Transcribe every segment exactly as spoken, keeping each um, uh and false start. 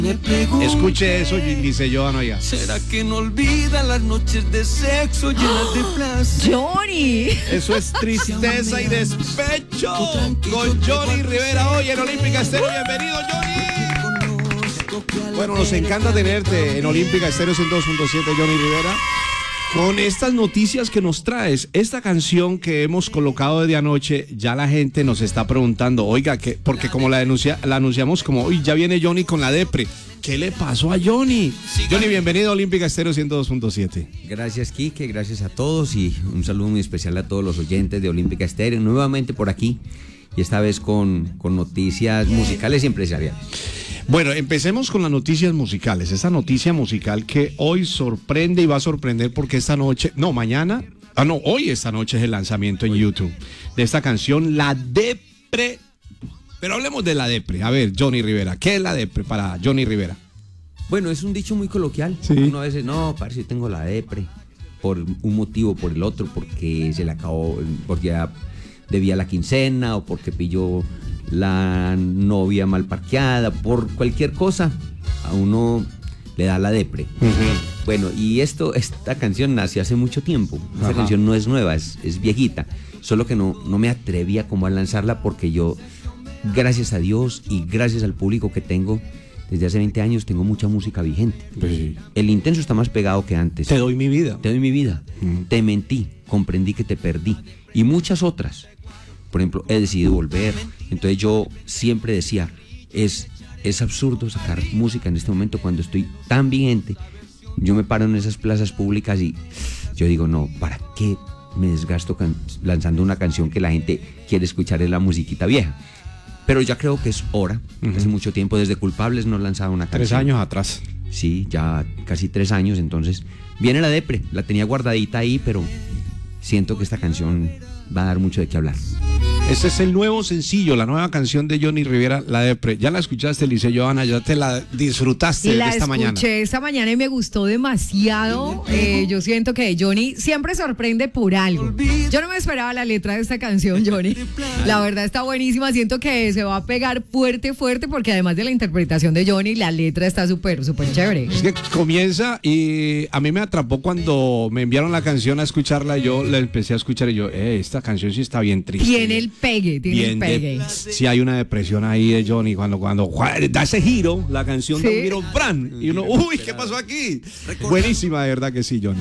Escuche eso, dice Joana allá. ¿Será que no olvida las noches de sexo llenas de placer? Johnny. Eso es tristeza y despecho. Con Johnny Rivera hoy en Olímpica Estéreo. Bienvenido, Johnny. Bueno, nos encanta tenerte en Olímpica Estéreo ciento dos punto siete, Johnny Rivera. Con estas noticias que nos traes, esta canción que hemos colocado desde anoche, ya la gente nos está preguntando, oiga, que porque como la, denuncia, la anunciamos como, uy, ya viene Johnny con la depre, ¿qué le pasó a Johnny? Johnny, bienvenido a Olímpica Estéreo ciento dos punto siete. Gracias, Quique, gracias a todos y un saludo muy especial a todos los oyentes de Olímpica Estéreo, nuevamente por aquí y esta vez con, con noticias musicales y empresariales. Bueno, empecemos con las noticias musicales. Esa noticia musical que hoy sorprende y va a sorprender porque esta noche, no, mañana, ah, no, hoy esta noche es el lanzamiento en YouTube de esta canción, La Depre. Pero hablemos de La Depre. A ver, Johnny Rivera, ¿qué es La Depre para Johnny Rivera? Bueno, es un dicho muy coloquial. Sí. Uno a veces, no, parece que tengo la depre por un motivo, por el otro, porque se le acabó, porque ya debía la quincena o porque pilló la novia mal parqueada, por cualquier cosa, a uno le da la depre. Uh-huh. Bueno, y esto, esta canción nació hace mucho tiempo. Esta Ajá. canción no es nueva, es, es viejita. Solo que no, no me atrevía como a lanzarla porque yo, gracias a Dios y gracias al público que tengo, desde hace veinte años tengo mucha música vigente. Sí. El Intenso está más pegado que antes. Te doy mi vida. Te doy mi vida. Uh-huh. Te mentí, comprendí que te perdí. Y muchas otras. Por ejemplo, he decidido volver. Entonces yo siempre decía, es, es absurdo sacar música en este momento cuando estoy tan vigente. Yo me paro en esas plazas públicas y yo digo, no, ¿para qué me desgasto can- lanzando una canción que la gente quiere escuchar? Es la musiquita vieja. Pero ya creo que es hora. Uh-huh. Hace mucho tiempo, desde Culpables no lanzaba una canción. Tres años atrás. Sí, ya casi tres años. Entonces viene la depre. La tenía guardadita ahí, pero siento que esta canción va a dar mucho de qué hablar. Este es el nuevo sencillo, la nueva canción de Johnny Rivera, La Depre. ¿Ya la escuchaste, Lice Joana? ¿Ya te la disfrutaste la de esta mañana? La escuché esta mañana y me gustó demasiado. Eh, yo siento que Johnny siempre sorprende por algo. Yo no me esperaba la letra de esta canción, Johnny. La verdad está buenísima. Siento que se va a pegar fuerte, fuerte, porque además de la interpretación de Johnny, la letra está súper, súper chévere. Es que comienza y a mí me atrapó cuando me enviaron la canción a escucharla. Yo la empecé a escuchar y yo, eh, esta canción sí está bien triste. Tiene el pegue, tiene bien el pegue. De, sí hay una depresión ahí de Johnny cuando, cuando da ese giro, la canción ¿Sí? da un giro, ¡bran! Y uno, uy, ¿qué pasó aquí? Buenísima, de verdad que sí, Johnny.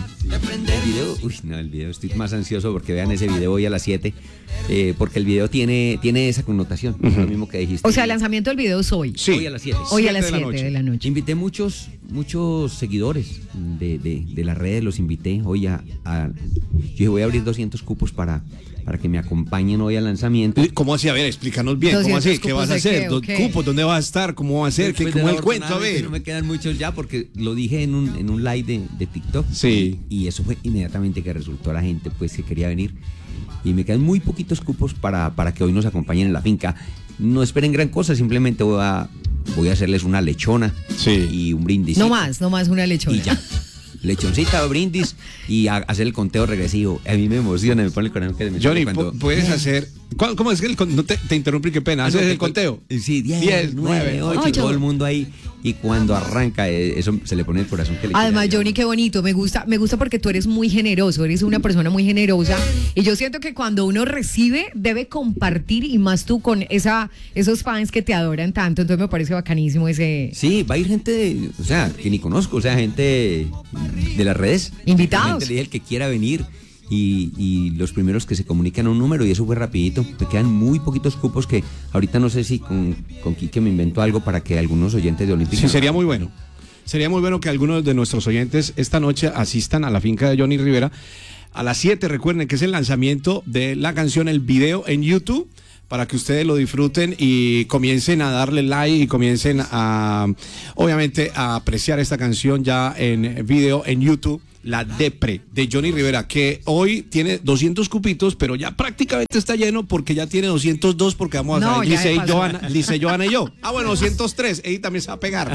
El video, uy, no, el video, estoy más ansioso porque vean ese video hoy a las siete, eh, porque el video tiene, tiene esa connotación, uh-huh. lo mismo que dijiste. O sea, el lanzamiento del video es hoy. Sí. Hoy a las siete. Hoy a las siete de la noche. Invité muchos, muchos seguidores de, de, de las redes, los invité hoy a, a yo voy a abrir doscientos cupos para... para que me acompañen hoy al lanzamiento. ¿Cómo así? A ver, explícanos bien, ¿cómo así? ¿Qué vas a hacer? ¿Dos cupos? ¿Dónde vas a estar? ¿Cómo va a ser? ¿Qué, ¿Cómo es el cuento? A ver. No me quedan muchos ya porque lo dije en un, en un live de, de TikTok. Sí. Y eso fue inmediatamente que resultó a la gente pues que quería venir. Y me quedan muy poquitos cupos para, para que hoy nos acompañen en la finca. No esperen gran cosa, simplemente voy a, voy a hacerles una lechona sí. y un brindis. No más, no más una lechona. Y ya. Lechoncita, brindis y a hacer el conteo regresivo. A mí me emociona, me pone el corazón que me Johnny, cuando... puedes hacer. ¿Cómo es que el no te, te interrumpí? Qué pena. ¿Haces el conteo? Sí, diez, nueve, ocho, y todo el mundo ahí. Y cuando arranca, eso se le pone el corazón que le Además, Johnny, qué bonito. Me gusta, me gusta porque tú eres muy generoso, eres una persona muy generosa. Y yo siento que cuando uno recibe, debe compartir y más tú con esa, esos fans que te adoran tanto. Entonces me parece bacanísimo ese. Sí, va a ir gente, de, o sea, que ni conozco, o sea, gente de las redes. Invitados. Gente, el que quiera venir. Y, y los primeros que se comunican a un número y eso fue rapidito. Me quedan muy poquitos cupos que ahorita no sé si con, con Quique me invento algo para que algunos oyentes de Olímpica... Sí, sería muy bueno. Sería muy bueno que algunos de nuestros oyentes esta noche asistan a la finca de Johnny Rivera. A las siete, recuerden que es el lanzamiento de la canción, el video en YouTube, para que ustedes lo disfruten y comiencen a darle like y comiencen a, obviamente, a apreciar esta canción ya en video en YouTube. La Depre de Johnny Rivera, que hoy tiene doscientos cupitos, pero ya prácticamente está lleno porque ya tiene doscientos dos porque vamos a no, saber Lice y Joana, Lice, Joana y yo. Ah, bueno, doscientos tres, ella también se va a pegar.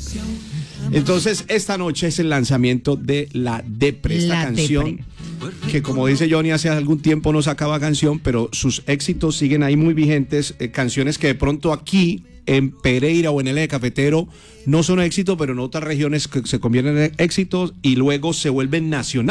Entonces, esta noche es el lanzamiento de La Depre, esta La canción Depre. Que, como dice Johnny, hace algún tiempo no sacaba canción, pero sus éxitos siguen ahí muy vigentes, eh, canciones que de pronto aquí en Pereira o en el eje cafetero no son éxito, pero en otras regiones que se convierten en éxitos y luego se vuelven nacionales.